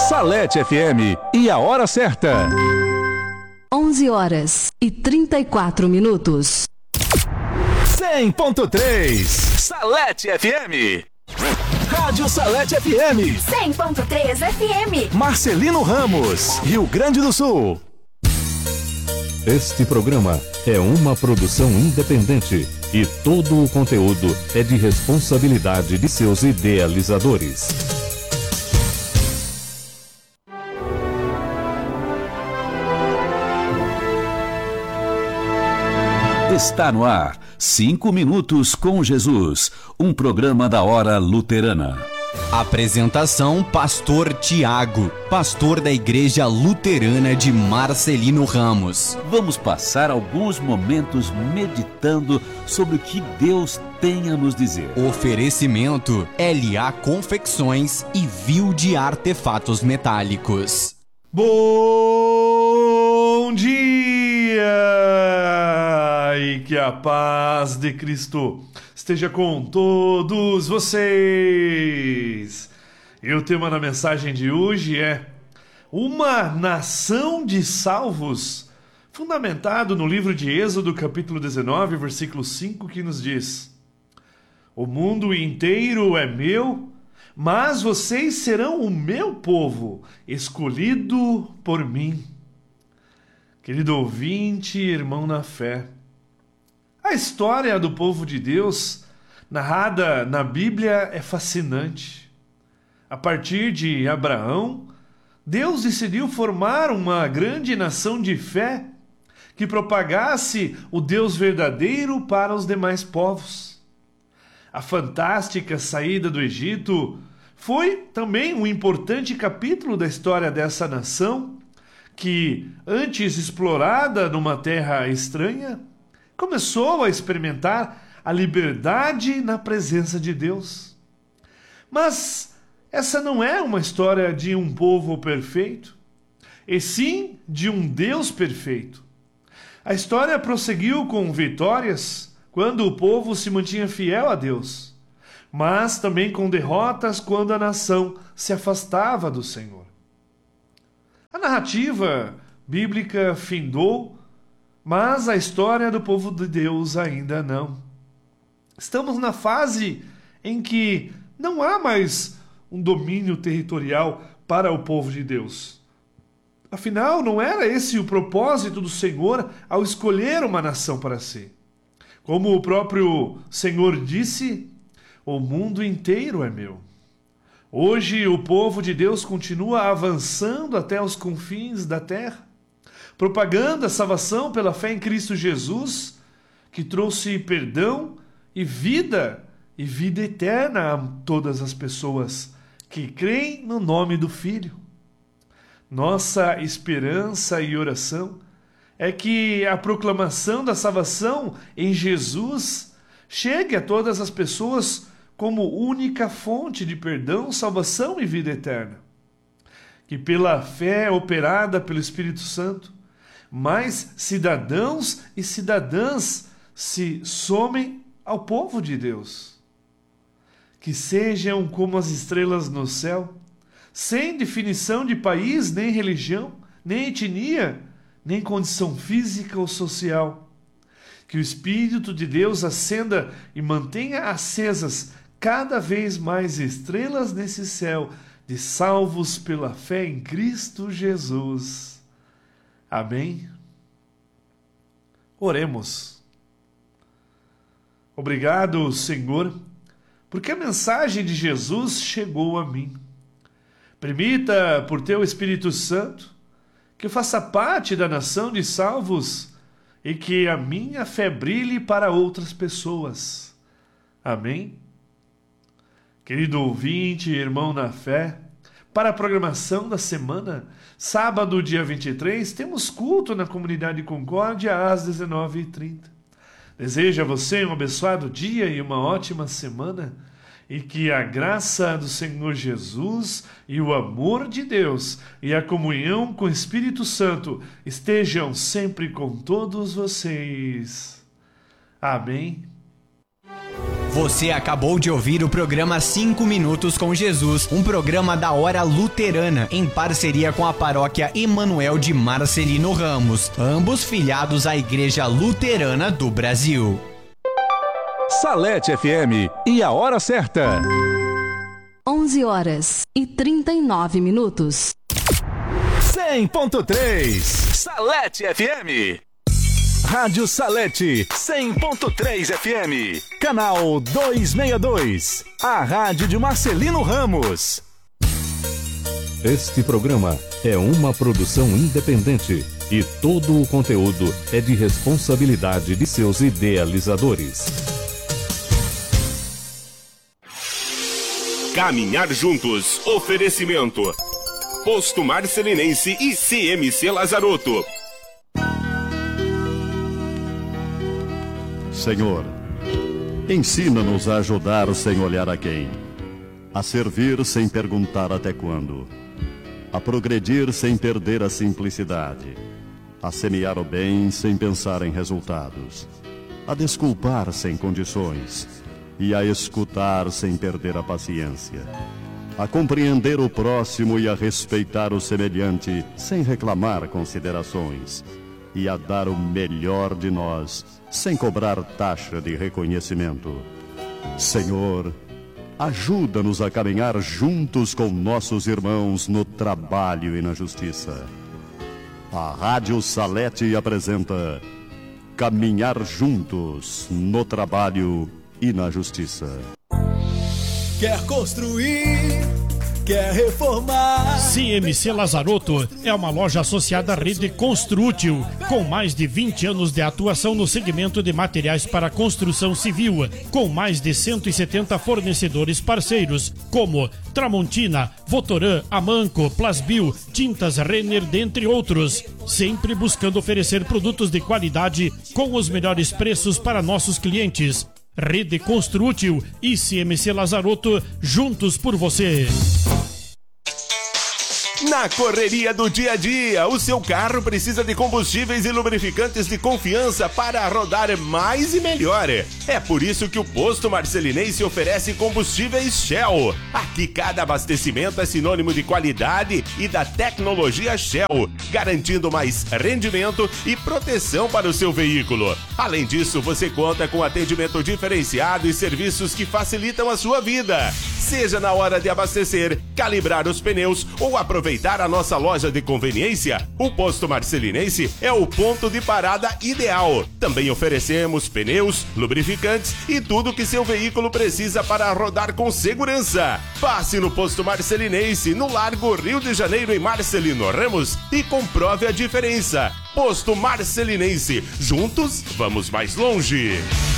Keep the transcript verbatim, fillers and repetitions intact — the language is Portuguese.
Salete F M e a hora certa. onze horas e trinta e quatro minutos. cem ponto três Salete F M. Rádio Salete F M. cem ponto três F M. Marcelino Ramos, Rio Grande do Sul. Este programa é uma produção independente e todo o conteúdo é de responsabilidade de seus idealizadores. Está no ar, Cinco Minutos com Jesus, um programa da Hora Luterana. Apresentação: Pastor Tiago, pastor da Igreja Luterana de Marcelino Ramos. Vamos passar alguns momentos meditando sobre o que Deus tem a nos dizer. Oferecimento: L A Confecções e Viu de Artefatos Metálicos. Bom dia! E que a paz de Cristo esteja com todos vocês. E o tema da mensagem de hoje é uma nação de salvos, fundamentado no livro de Êxodo, capítulo dezenove, versículo cinco, que nos diz: o mundo inteiro é meu, mas vocês serão o meu povo, escolhido por mim. Querido ouvinte, irmão na fé, a história do povo de Deus, narrada na Bíblia, é fascinante. A partir de Abraão, Deus decidiu formar uma grande nação de fé que propagasse o Deus verdadeiro para os demais povos. A fantástica saída do Egito foi também um importante capítulo da história dessa nação, que, antes explorada numa terra estranha, começou a experimentar a liberdade na presença de Deus. Mas essa não é uma história de um povo perfeito, e sim de um Deus perfeito. A história prosseguiu com vitórias quando o povo se mantinha fiel a Deus, mas também com derrotas quando a nação se afastava do Senhor. A narrativa bíblica findou, mas a história do povo de Deus ainda não. Estamos na fase em que não há mais um domínio territorial para o povo de Deus. Afinal, não era esse o propósito do Senhor ao escolher uma nação para si. Como o próprio Senhor disse, o mundo inteiro é meu. Hoje o povo de Deus continua avançando até os confins da terra, propagando a salvação pela fé em Cristo Jesus, que trouxe perdão e vida, e vida eterna a todas as pessoas que creem no nome do Filho. Nossa esperança e oração é que a proclamação da salvação em Jesus chegue a todas as pessoas como única fonte de perdão, salvação e vida eterna. Que pela fé operada pelo Espírito Santo, mais cidadãos e cidadãs se somem ao povo de Deus. Que sejam como as estrelas no céu, sem definição de país, nem religião, nem etnia, nem condição física ou social. Que o Espírito de Deus acenda e mantenha acesas cada vez mais estrelas nesse céu de salvos pela fé em Cristo Jesus. Amém? Oremos. Obrigado, Senhor, porque a mensagem de Jesus chegou a mim. Permita, por teu Espírito Santo, que eu faça parte da nação de salvos e que a minha fé brilhe para outras pessoas. Amém? Querido ouvinte, irmão na fé, para a programação da semana, sábado, dia vinte e três, temos culto na Comunidade Concórdia às dezenove e trinta. Desejo a você um abençoado dia e uma ótima semana, e que a graça do Senhor Jesus e o amor de Deus e a comunhão com o Espírito Santo estejam sempre com todos vocês. Amém. Você acabou de ouvir o programa cinco Minutos com Jesus, um programa da Hora Luterana, em parceria com a paróquia Emanuel de Marcelino Ramos, ambos filiados à Igreja Luterana do Brasil. Salete F M e a hora certa. onze horas e trinta e nove minutos. cem ponto três Salete F M. Rádio Salete cem ponto três F M. Canal duzentos e sessenta e dois. A rádio de Marcelino Ramos. Este programa é uma produção independente e todo o conteúdo é de responsabilidade de seus idealizadores. Caminhar juntos. Oferecimento. Posto Marcelinense e C M C Lazarotto. Senhor, ensina-nos a ajudar sem olhar a quem, a servir sem perguntar até quando, a progredir sem perder a simplicidade, a semear o bem sem pensar em resultados, a desculpar sem condições e a escutar sem perder a paciência, a compreender o próximo e a respeitar o semelhante sem reclamar considerações, e a dar o melhor de nós sem cobrar taxa de reconhecimento. Senhor, ajuda-nos a caminhar juntos com nossos irmãos no trabalho e na justiça. A Rádio Salete apresenta Caminhar Juntos no Trabalho e na Justiça. Quer construir, quer reformar. C M C Lazarotto é uma loja associada à rede Construtil, com mais de vinte anos de atuação no segmento de materiais para construção civil, com mais de cento e setenta fornecedores parceiros, como Tramontina, Votoran, Amanco, Plasbil, Tintas Renner, dentre outros, sempre buscando oferecer produtos de qualidade com os melhores preços para nossos clientes. Rede Construtil e C M C Lazarotto, juntos por você. Na correria do dia a dia, o seu carro precisa de combustíveis e lubrificantes de confiança para rodar mais e melhor. É por isso que o Posto Marcelinense oferece combustíveis Shell. Aqui cada abastecimento é sinônimo de qualidade e da tecnologia Shell, garantindo mais rendimento e proteção para o seu veículo. Além disso, você conta com atendimento diferenciado e serviços que facilitam a sua vida. Seja na hora de abastecer, calibrar os pneus ou aproveitar a nossa loja de conveniência, o Posto Marcelinense é o ponto de parada ideal. Também oferecemos pneus, lubrificantes e tudo que seu veículo precisa para rodar com segurança. Passe no Posto Marcelinense, no Largo Rio de Janeiro, em Marcelino Ramos, e comprove a diferença. Posto Marcelinense, juntos vamos mais longe.